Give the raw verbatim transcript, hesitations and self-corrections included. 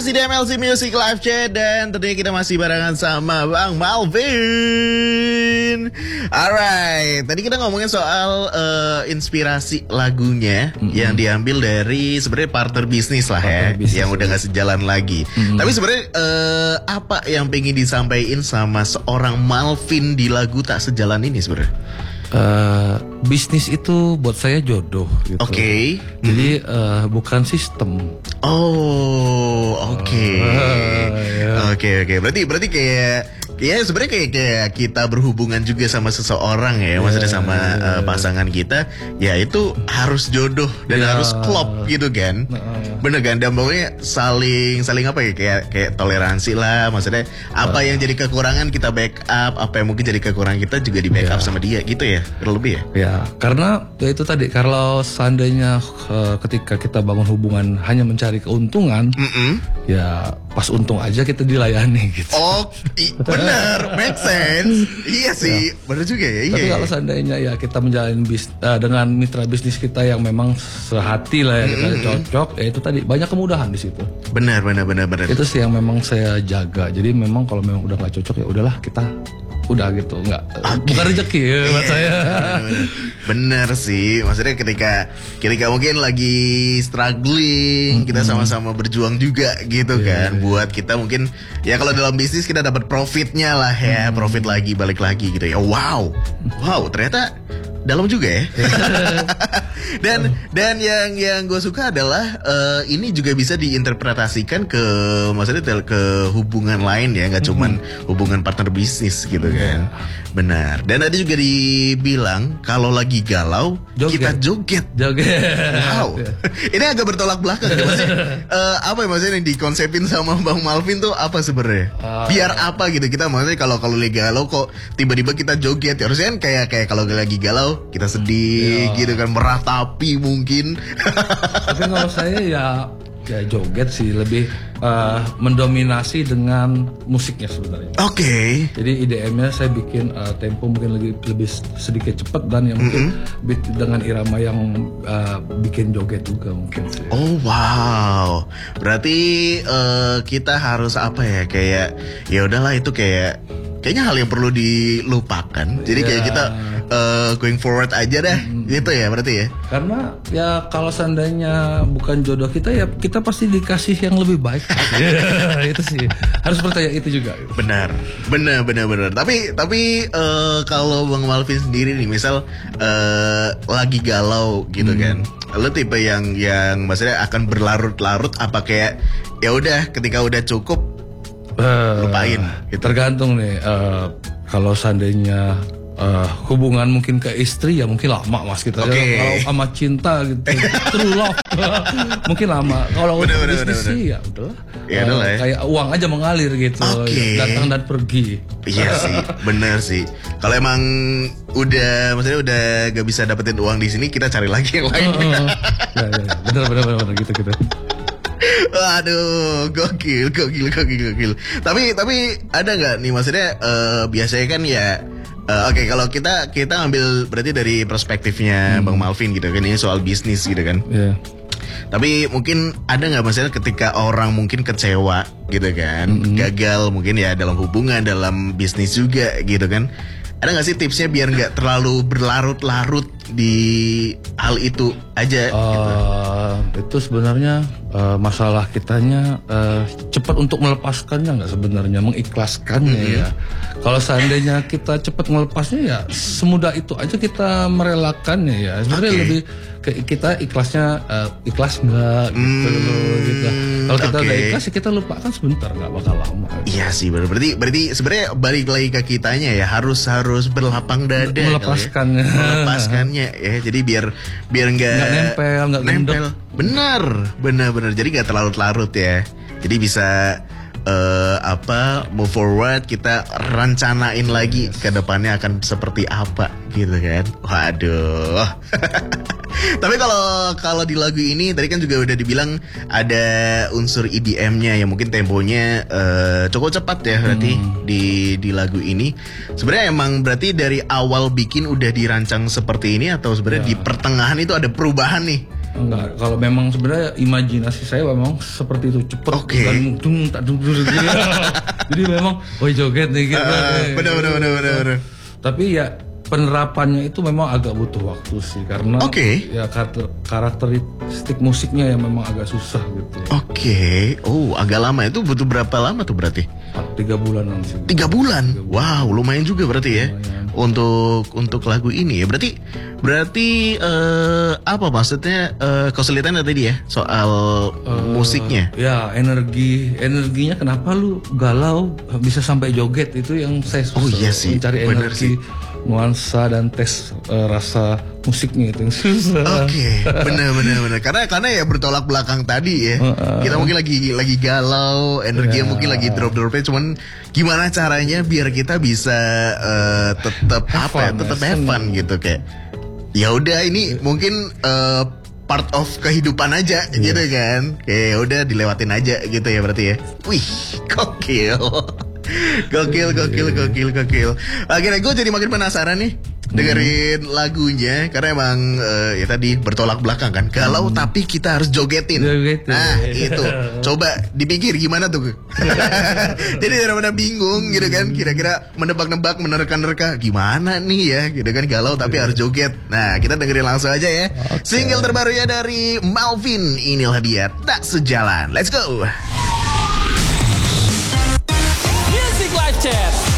Masih di M L C Music Live Chat dan tentunya kita masih barengan sama Bang Malvin. Alright, tadi kita ngomongin soal uh, inspirasi lagunya mm-hmm. yang diambil dari sebenarnya partner bisnis lah partner ya, bisnis yang udah gak sejalan lagi. Mm-hmm. Tapi sebenarnya uh, apa yang pengen disampaikan sama seorang Malvin di lagu Tak Sejalan ini sebenarnya? Uh, bisnis itu buat saya jodoh gitu. Oke. Okay. Jadi uh, bukan sistem. Oh, oke. Okay. Uh, yeah. Oke, okay, oke. Okay. Berarti berarti kayak ya sebenarnya kayak, kayak kita berhubungan juga sama seseorang ya, yeah, maksudnya sama yeah. uh, pasangan kita, ya itu harus jodoh dan yeah. harus klop gitu kan. Uh, Bener kan? Dan pokoknya saling saling apa ya, kayak kayak toleransi lah, maksudnya apa uh, yang jadi kekurangan kita backup, apa yang mungkin jadi kekurangan kita juga di backup yeah. sama dia gitu ya, kurang lebih ya. Ya, karena ya itu tadi, kalau seandainya uh, ketika kita bangun hubungan hanya mencari keuntungan, mm-hmm. ya pas untung aja kita dilayani gitu. Oh, i- bener, make sense. Iya sih, ya. Bener juga ya. Iya. Tapi kalau seandainya ya kita menjalin bis, uh, dengan mitra bisnis kita yang memang sehati lah ya, mm-hmm. kita cocok, ya itu tadi banyak kemudahan di situ. Benar, benar, benar, benar. Itu sih yang memang saya jaga. Jadi memang kalau memang udah nggak cocok ya udahlah, kita udah gitu, nggak okay. bukan rezeki ya buat yeah, saya. Bener, bener sih, maksudnya ketika ketika mungkin lagi struggling, mm-hmm. kita sama-sama berjuang juga gitu yeah, kan, yeah. buat kita mungkin ya kalau dalam bisnis kita dapat profitnya lah ya, mm-hmm. profit lagi balik lagi gitu ya. Wow, wow ternyata dalam juga ya. dan dan yang yang gue suka adalah uh, ini juga bisa diinterpretasikan ke maksudnya ke hubungan lain ya, nggak cuman mm-hmm. hubungan partner bisnis gitu kan. Benar. Dan tadi juga dibilang kalau lagi galau joget. Kita joget. Joget. Wow. Ini agak bertolak belakang ya, maksudnya, uh, apa ya maksudnya yang dikonsepin sama Bang Malvin tuh apa sebenarnya? Uh, Biar apa gitu kita maksudnya kalau kalau lagi galau kok tiba-tiba kita joget ya, harusnya kan kayak kayak kalau lagi galau kita sedih yeah. gitu kan, meratapi mungkin. Tapi kalau saya ya ya joget sih, lebih uh, mendominasi dengan musiknya sebenarnya. Oke. Okay. Jadi I D M-nya saya bikin uh, tempo mungkin lebih lebih sedikit cepat dan yang mungkin mm-hmm. dengan irama yang uh, bikin joget juga mungkin sih. Oh wow. Berarti uh, kita harus apa ya, kayak ya udahlah itu kayak kayaknya hal yang perlu dilupakan. Jadi yeah. kayak kita uh, going forward aja dah, mm-hmm. gitu ya berarti ya. Karena ya kalau seandainya bukan jodoh kita ya kita pasti dikasih yang lebih baik. Itu sih harus percaya itu juga. Benar, benar, benar, benar. Tapi tapi uh, kalau Bang Malvin sendiri nih, misal uh, lagi galau gitu hmm. kan, lo tipe yang yang maksudnya akan berlarut-larut apa kayak ya udah ketika udah cukup uh, lupain gitu. Tergantung nih, uh, kalau seandainya uh, hubungan mungkin ke istri ya mungkin lama mas kita. Okay. Kalau sama cinta gitu true love mungkin lama. Kalau untuk bisnis sih ya udahlah, ya, uh, ya. kayak uang aja mengalir gitu, okay. datang dan pergi. Iya sih, bener sih. Kalau emang udah maksudnya udah gak bisa dapetin uang di sini, kita cari lagi yang lain. uh, uh, ya, ya, ya. Bener bener bener, bener gitu gitu. Waduh, gokil, gokil, gokil, gokil. Tapi, tapi ada nggak nih maksudnya uh, biasanya kan ya, uh, oke okay, kalau kita kita ambil berarti dari perspektifnya hmm. Bang Malvin gitu kan, ini soal bisnis gitu kan. Yeah. Tapi mungkin ada nggak maksudnya ketika orang mungkin kecewa gitu kan, mm-hmm. gagal mungkin ya dalam hubungan, dalam bisnis juga gitu kan. Ada nggak sih tipsnya biar nggak terlalu berlarut-larut di hal itu aja? Uh, gitu. Itu sebenarnya uh, masalah kitanya uh, cepat untuk melepaskannya nggak sebenarnya, mengikhlaskannya mm-hmm. ya. Kalau seandainya kita cepat melepasnya ya semudah itu aja kita merelakannya ya. Sebenarnya okay. lebih ke kita ikhlasnya uh, ikhlas nggak gitu mm, loh gitu. Kalau kita okay. udah ikhlas ya kita lupakan sebentar, nggak bakal lama. Iya sih, berarti berarti sebenarnya balik lagi ke kitanya ya, harus harus berlapang dada, melepaskannya, ya. melepaskannya ya. Jadi biar biar nggak nempel, nggak nempel. Benar, benar, benar. Jadi nggak terlarut-larut ya. Jadi bisa uh, apa move forward, kita rencanain lagi yes. ke depannya akan seperti apa gitu kan. Waduh. Tapi kalau kalau di lagu ini tadi kan juga udah dibilang ada unsur E D M-nya yang mungkin temponya uh, cukup cepat ya berarti hmm. di di lagu ini. Sebenarnya emang berarti dari awal bikin udah dirancang seperti ini atau sebenarnya ya. Di pertengahan itu ada perubahan nih? Enggak, kalau memang sebenarnya imajinasi saya memang seperti itu, cepet Oke. dan dung tak dung dung gitu. Jadi memang, oh joget nih gitu. Uh, bener bener bener bener. bener. Tapi ya penerapannya itu memang agak butuh waktu sih, karena Oke. ya karakter- karakteristik musiknya yang memang agak susah gitu. Oke, oh agak lama itu butuh berapa lama tuh berarti? Empat, tiga bulanan sih. Tiga bulan. Wow, lumayan juga berarti ya. Lumayan. Untuk untuk lagu ini ya. Berarti berarti eh, apa maksudnya eh, kesulitannya tadi ya soal musiknya? Ya energi energinya kenapa lu galau bisa sampai joget, itu yang saya susah Oh iya sih, mencari bener energi, nuansa dan tes eh, rasa musiknya itu yang susah. Oke, bener bener bener. Karena karena ya bertolak belakang tadi ya. Kita mungkin lagi lagi galau, energinya mungkin lagi drop dropnya. Cuman gimana caranya biar kita bisa eh, tetap apa ya, fun, tetap ya, have fun gitu kayak. Ya udah ini mungkin eh, part of kehidupan aja gitu kan. Kayak ya udah dilewatin aja gitu ya berarti ya. Wih, gokil. Gokil, gokil, gokil, gokil. Akhirnya gue jadi makin penasaran nih dengerin lagunya karena emang eh, ya tadi bertolak belakang kan. Galau tapi kita harus jogetin. Jogetin. Nah itu, coba dipikir gimana tuh. Jadi daripada bingung gitu kan, kira-kira menebak-nebak, menerka-nerka gimana nih ya, gitu kan galau tapi harus joget. Nah kita dengerin langsung aja ya. Single terbarunya dari Malvin, inilah dia Tak Sejalan. Let's go. Music Live Chat.